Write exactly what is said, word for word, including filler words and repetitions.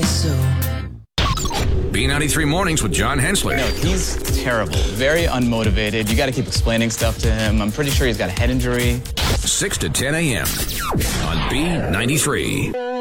so. B ninety-three Mornings with John Hensler. No, he's terrible. Very unmotivated. You got to keep explaining stuff to him. I'm pretty sure he's got a head injury. six to ten a.m. on B ninety-three.